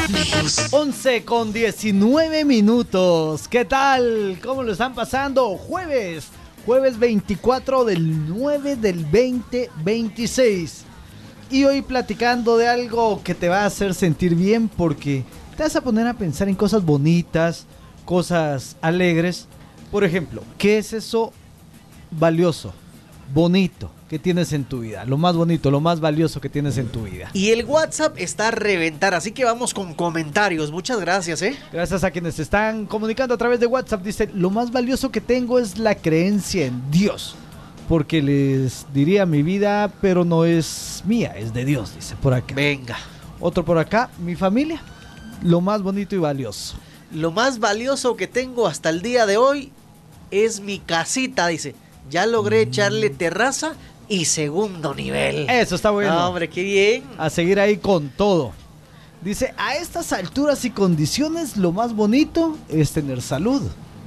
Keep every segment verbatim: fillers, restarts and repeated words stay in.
once con diecinueve minutos. ¿Qué tal? ¿Cómo lo están pasando? Jueves, jueves veinticuatro del nueve del veinte veintiséis. Y hoy platicando de algo que te va a hacer sentir bien, porque te vas a poner a pensar en cosas bonitas, cosas alegres. Por ejemplo, ¿qué es eso valioso, bonito que tienes en tu vida? Lo más bonito, lo más valioso que tienes en tu vida. Y el WhatsApp está a reventar, así que vamos con comentarios. Muchas gracias, ¿eh? Gracias a quienes se están comunicando a través de WhatsApp. Dice, lo más valioso que tengo es la creencia en Dios, porque les diría mi vida, pero no es mía, es de Dios, dice por acá. Venga. Otro por acá, mi familia, lo más bonito y valioso. Lo más valioso que tengo hasta el día de hoy es mi casita, dice. Ya logré echarle terraza y segundo nivel. Eso está bueno. No, hombre, qué bien. A seguir ahí con todo. Dice, a estas alturas y condiciones, lo más bonito es tener salud.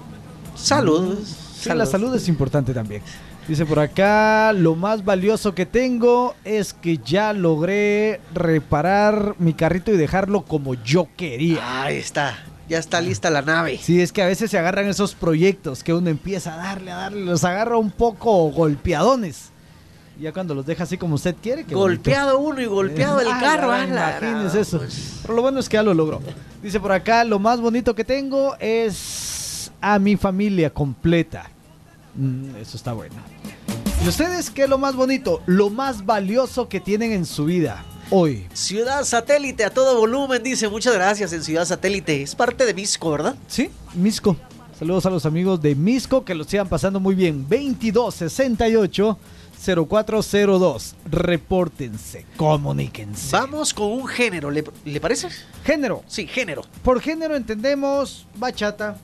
Salud. Sí, salud. La salud es importante también. Dice por acá, lo más valioso que tengo es que ya logré reparar mi carrito y dejarlo como yo quería. Ahí está. Ya está lista la nave. Sí, es que a veces se agarran esos proyectos que uno empieza a darle, a darle, los agarra un poco golpeadones. Y ya cuando los deja así como usted quiere. Que golpeado bonito. Uno y golpeado el ah, carro. La, imagínese eso. Pero lo bueno es que ya lo logró. Dice por acá, lo más bonito que tengo es a mi familia completa. Mm, eso está bueno. ¿Y ustedes qué es lo más bonito, lo más valioso que tienen en su vida hoy? Ciudad Satélite a todo volumen, dice. Muchas gracias en Ciudad Satélite. Es parte de Misco, ¿verdad? Sí, Misco. Saludos a los amigos de Misco, que lo sigan pasando muy bien. veintidós sesenta y ocho cero cuatro cero dos. Repórtense, comuníquense. Vamos con un género, ¿le, ¿le parece? Género. Sí, género. Por género entendemos bachata,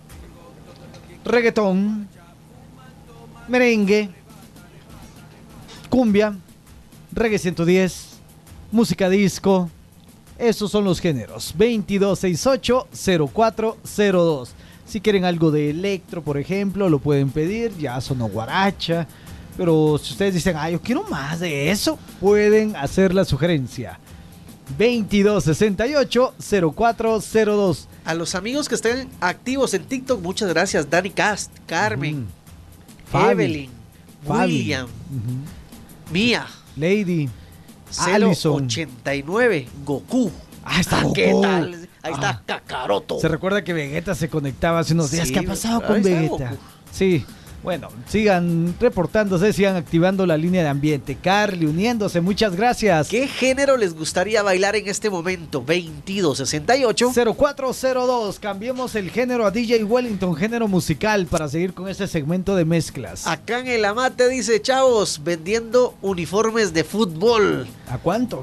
reggaetón, merengue, cumbia, reggae ciento diez, música disco. Esos son los géneros. veintidós sesenta y ocho cero cuatro cero dos. Si quieren algo de electro, por ejemplo, lo pueden pedir. Ya sonó guaracha. Pero si ustedes dicen, ah, yo quiero más de eso, pueden hacer la sugerencia. veintidós sesenta y ocho cero cuatro cero dos. A los amigos que estén activos en TikTok, muchas gracias. Dani Cast, Carmen, mm. Evelyn, Fabi. William, uh-huh. Mía, Lady, cero ochenta y nueve, Goku. Ah, está Goku. ¿Qué tal? Ahí está ah. Kakaroto. Se recuerda que Vegeta se conectaba hace unos días. Sí, ¿qué ha pasado con ahí está Vegeta? Goku. Sí. Bueno, sigan reportándose, sigan activando la línea de ambiente. Carly uniéndose, muchas gracias. ¿Qué género les gustaría bailar en este momento? veintidós sesenta y ocho cero cuatro cero dos. Cambiemos el género a D J Wellington, género musical, para seguir con este segmento de mezclas. Acá en el Amate dice, chavos, vendiendo uniformes de fútbol. ¿A cuánto?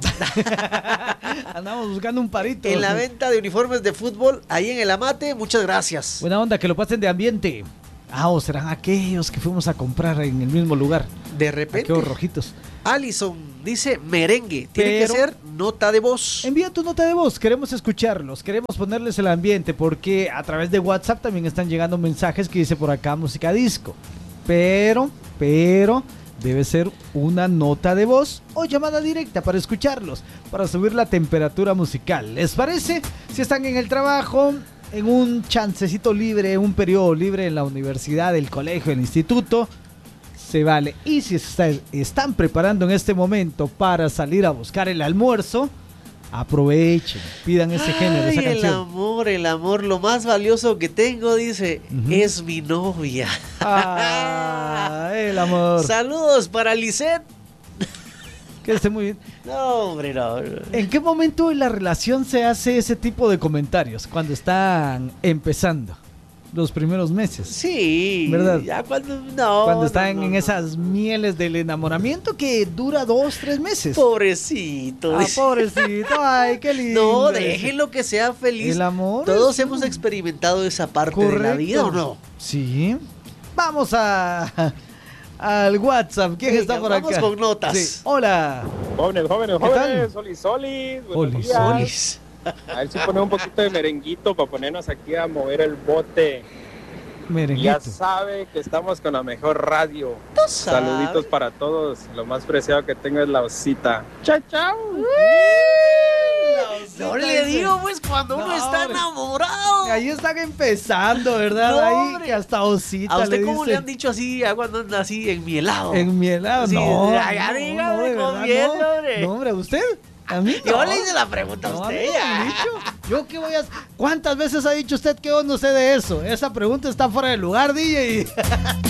Andamos buscando un parito. En la venta de uniformes de fútbol, ahí en el Amate, muchas gracias. Buena onda, que lo pasen de ambiente. Ah, o serán aquellos que fuimos a comprar en el mismo lugar. De repente. Aquellos rojitos. Allison dice merengue. Tiene Pero, que ser nota de voz. Envía tu nota de voz. Queremos escucharlos. Queremos ponerles el ambiente. Porque a través de WhatsApp también están llegando mensajes que dice por acá música disco. Pero, pero, debe ser una nota de voz o llamada directa para escucharlos. Para subir la temperatura musical. ¿Les parece? Si están en el trabajo, en un chancecito libre, un periodo libre en la universidad, el colegio, el instituto, se vale. Y si está, están preparando en este momento para salir a buscar el almuerzo, aprovechen, pidan ese género, esa Ay, el canción. amor, el amor, lo más valioso que tengo, dice, Ujú. es mi novia. Ah, el amor. Saludos para Lisette. Que esté muy bien. No, hombre, no. ¿En qué momento en la relación se hace ese tipo de comentarios? Cuando están empezando los primeros meses. Sí, ¿verdad? Ya cuando no. Cuando no, están no, en no. esas mieles del enamoramiento que dura dos, tres meses. Pobrecito. Ah, dice. pobrecito. Ay, qué lindo. No, déjenlo que sea feliz. El amor. Todos es- hemos experimentado esa parte de la Correcto. vida, ¿o no? Sí. Vamos a al WhatsApp. ¿Quién Venga, está por vamos acá? con notas. Sí. Hola. Jóvenes, jóvenes, ¿Qué tal? jóvenes, solis, solis, buenos Solis, días. Solis. A ver si ponemos un poquito de merenguito para ponernos aquí a mover el bote. Y Merenguito. ya sabe que estamos con la mejor radio. Tú sabes. Saluditos para todos. Lo más preciado que tengo es la osita. Chao, chao. La osita, No le dice. digo, pues, cuando uno No, está hombre. enamorado. Ahí están empezando, ¿verdad? No, Ahí hombre. que hasta osita. ¿A usted cómo dice. le han dicho así ya cuando anda así en mi helado? En mi helado, Sí, no. ya, ya no, dígame, no, de verdad, confiese, no. hombre. No, hombre, ¿usted? A mí Yo no. le hice la pregunta a No, usted. a mí no me ya. han dicho. ¿Yo qué voy a hacer? ¿Cuántas veces ha dicho usted que yo no sé de eso? Esa pregunta está fuera de lugar, D J.